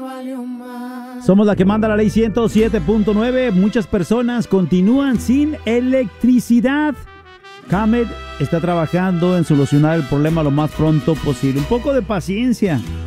Somos la que manda la ley 107.9. Muchas personas continúan sin electricidad. ComEd está trabajando en solucionar el problema lo más pronto posible. Un poco de paciencia.